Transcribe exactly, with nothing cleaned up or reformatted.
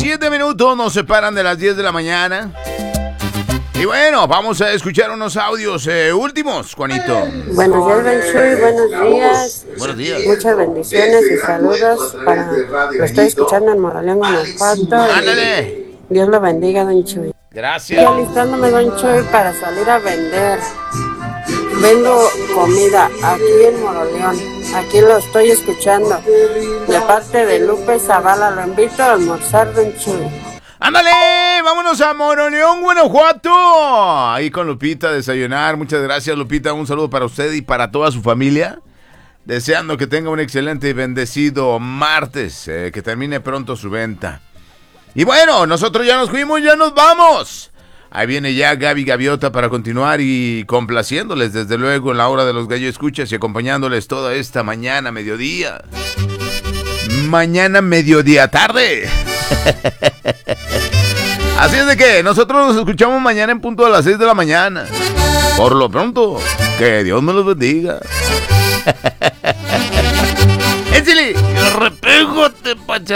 siete minutos nos separan de las diez de la mañana. Y bueno, vamos a escuchar unos audios eh, últimos, Juanito. Buenos días, Ben Chuy, buenos días. Buenos días. Muchas bendiciones y saludos para... Lo estoy escuchando en Moroleón, Guanajuato. ¡Ándale! Dios lo bendiga, Don Chuy. Gracias. Y alistándome, Don Chuy, para salir a vender. Vendo comida aquí en Moroleón. Aquí lo estoy escuchando. De parte de Lupe Zavala, lo invito a almorzar, Don Chuy. ¡Ándale! ¡Vámonos a Moroleón, Guanajuato! Ahí con Lupita a desayunar. Muchas gracias, Lupita. Un saludo para usted y para toda su familia. Deseando que tenga un excelente y bendecido martes. Eh, que termine pronto su venta. Y bueno, nosotros ya nos fuimos, ya nos vamos. Ahí viene ya Gaby Gaviota para continuar y complaciéndoles desde luego en la hora de los gallo escuchas y acompañándoles toda esta mañana, mediodía. Mañana, mediodía, tarde. Así es de que nosotros nos escuchamos mañana en punto a las seis de la mañana. Por lo pronto, que Dios me los bendiga. ¡Échale! ¡Repégote, pacha!